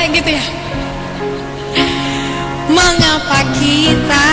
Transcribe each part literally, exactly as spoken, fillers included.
gitu ya. Mengapa kita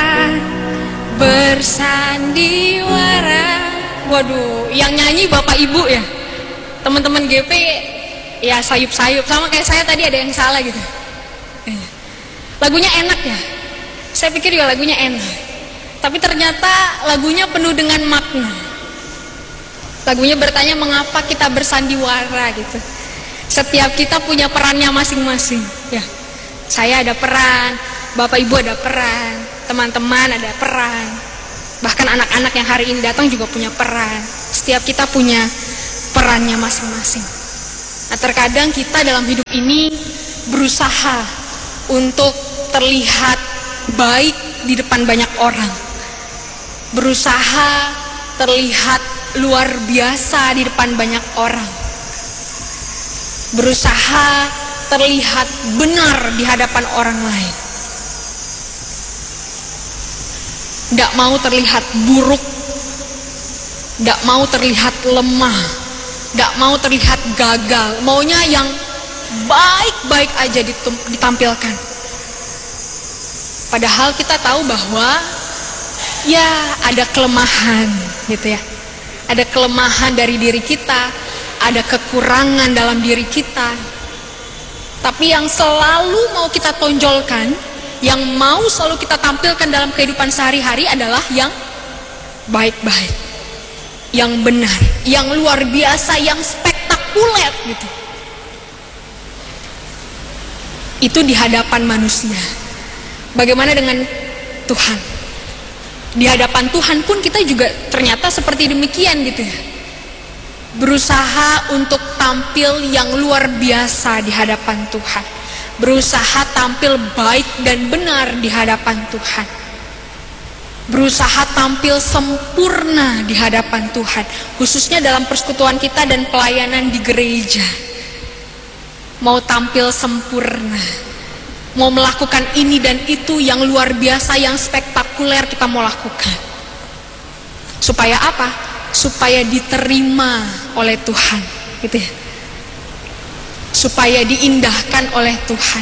bersandiwara? Waduh, yang nyanyi Bapak Ibu ya. Teman-teman G P ya sayup-sayup, sama kayak saya tadi ada yang salah gitu. Lagunya enak ya. Saya pikir juga lagunya enak. Tapi ternyata lagunya penuh dengan makna. Lagunya bertanya mengapa kita bersandiwara gitu. Setiap kita punya perannya masing-masing ya. Saya ada peran, Bapak Ibu ada peran, teman-teman ada peran, bahkan anak-anak yang hari ini datang juga punya peran. Setiap kita punya perannya masing-masing. Nah, terkadang kita dalam hidup ini berusaha untuk terlihat baik di depan banyak orang, berusaha terlihat luar biasa di depan banyak orang, berusaha terlihat benar di hadapan orang lain, tidak mau terlihat buruk, tidak mau terlihat lemah, tidak mau terlihat gagal, maunya yang baik-baik aja ditampilkan. Padahal kita tahu bahwa ya ada kelemahan gitu ya, ada kelemahan dari diri kita, ada kekurangan dalam diri kita. Tapi yang selalu mau kita tonjolkan, yang mau selalu kita tampilkan dalam kehidupan sehari-hari adalah yang baik-baik, yang benar, yang luar biasa, yang spektakuler gitu. Itu di hadapan manusia. Bagaimana dengan Tuhan? Di hadapan Tuhan pun kita juga ternyata seperti demikian gitu ya. Berusaha untuk tampil yang luar biasa di hadapan Tuhan, berusaha tampil baik dan benar di hadapan Tuhan, berusaha tampil sempurna di hadapan Tuhan, khususnya dalam persekutuan kita dan pelayanan di gereja. Mau tampil sempurna, mau melakukan ini dan itu yang luar biasa, yang spektakuler kita mau lakukan. Supaya apa? Supaya diterima oleh Tuhan gitu ya, supaya diindahkan oleh Tuhan,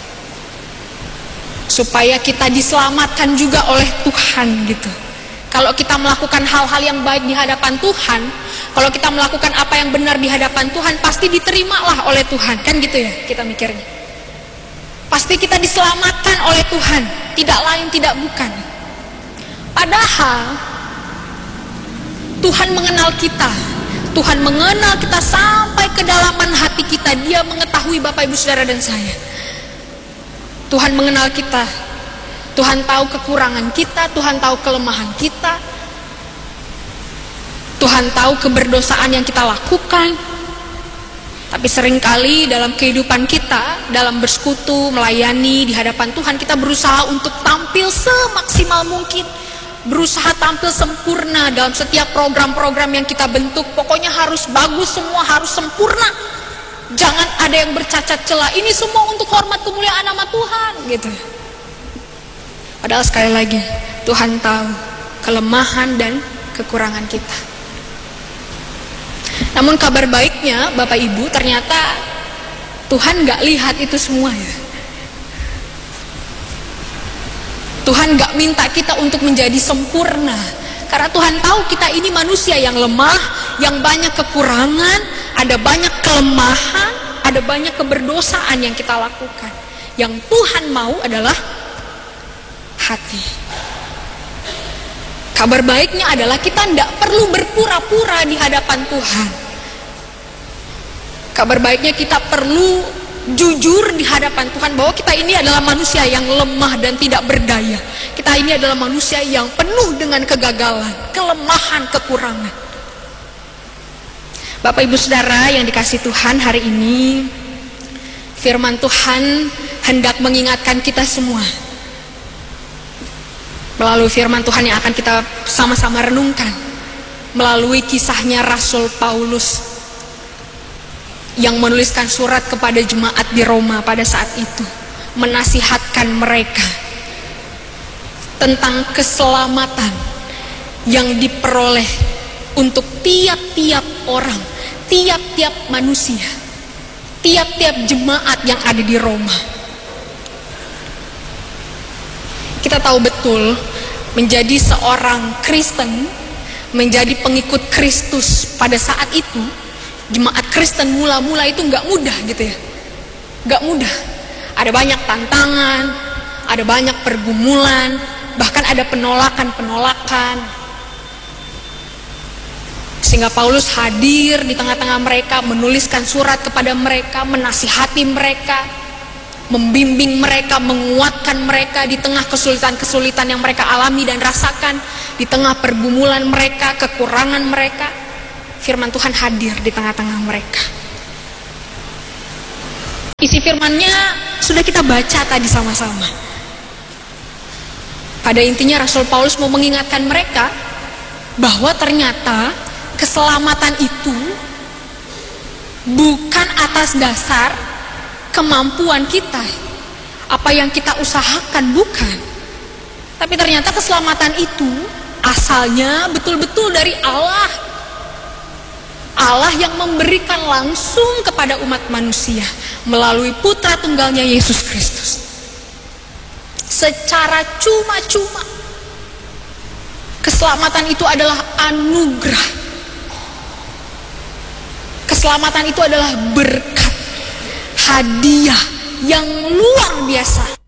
supaya kita diselamatkan juga oleh Tuhan gitu. Kalau kita melakukan hal-hal yang baik di hadapan Tuhan, kalau kita melakukan apa yang benar di hadapan Tuhan, pasti diterimalah oleh Tuhan, kan gitu ya kita mikirnya. Pasti kita diselamatkan oleh Tuhan, tidak lain tidak bukan. Padahal Tuhan mengenal kita, Tuhan mengenal kita sampai kedalaman hati kita. Dia mengetahui Bapak Ibu Saudara dan saya. Tuhan mengenal kita, Tuhan tahu kekurangan kita, Tuhan tahu kelemahan kita, Tuhan tahu keberdosaan yang kita lakukan. Tapi seringkali dalam kehidupan kita, dalam bersekutu, melayani di hadapan Tuhan, kita berusaha untuk tampil semaksimal mungkin, berusaha tampil sempurna dalam setiap program-program yang kita bentuk. Pokoknya harus bagus semua, harus sempurna, jangan ada yang bercacat celah. Ini semua untuk hormat kemuliaan nama Tuhan gitu. Padahal sekali lagi Tuhan tahu kelemahan dan kekurangan kita. Namun kabar baiknya Bapak Ibu, ternyata Tuhan gak lihat itu semua ya. Tuhan gak minta kita untuk menjadi sempurna, karena Tuhan tahu kita ini manusia yang lemah, yang banyak kekurangan, ada banyak kelemahan, ada banyak keberdosaan yang kita lakukan. Yang Tuhan mau adalah hati. Kabar baiknya adalah kita tidak perlu berpura-pura di hadapan Tuhan. Kabar baiknya kita perlu jujur di hadapan Tuhan bahwa kita ini adalah manusia yang lemah dan tidak berdaya. Kita ini adalah manusia yang penuh dengan kegagalan, kelemahan, kekurangan. Bapak Ibu Saudara yang dikasihi Tuhan, hari ini firman Tuhan hendak mengingatkan kita semua melalui firman Tuhan yang akan kita sama-sama renungkan, melalui kisahnya Rasul Paulus yang menuliskan surat kepada jemaat di Roma pada saat itu, menasihatkan mereka tentang keselamatan yang diperoleh untuk tiap-tiap orang, tiap-tiap manusia. tiap-tiap jemaat yang ada di Roma. Kita tahu betul, menjadi seorang Kristen, menjadi pengikut Kristus pada saat itu, jemaat Kristen mula-mula itu nggak mudah gitu ya, nggak mudah. Ada banyak tantangan, ada banyak pergumulan, bahkan ada penolakan-penolakan. Sehingga Paulus hadir di tengah-tengah mereka, menuliskan surat kepada mereka, menasihati mereka, membimbing mereka, menguatkan mereka di tengah kesulitan-kesulitan yang mereka alami dan rasakan, di tengah pergumulan mereka, kekurangan mereka. Firman Tuhan hadir di tengah-tengah mereka. Isi firman-Nya sudah kita baca tadi sama-sama. Pada intinya Rasul Paulus mau mengingatkan mereka bahwa ternyata keselamatan itu bukan atas dasar kemampuan kita, apa yang kita usahakan, bukan. Tapi ternyata keselamatan itu asalnya betul-betul dari Allah. Allah yang memberikan langsung kepada umat manusia melalui putra tunggalnya Yesus Kristus. Secara cuma-cuma. Keselamatan itu adalah anugerah. Keselamatan itu adalah berkat, hadiah yang luar biasa.